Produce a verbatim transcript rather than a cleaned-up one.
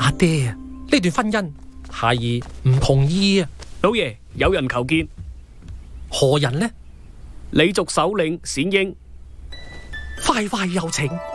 阿爹啊，呢段婚姻孩兒唔同意啊。 老爺，有人求見。 何人呢？ 李族首領冼英。 快快有請。